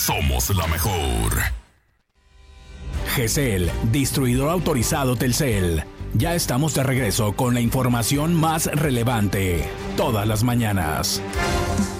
Somos la mejor. GESEL, distribuidor autorizado Telcel. Ya estamos de regreso con la información más relevante. Todas las mañanas.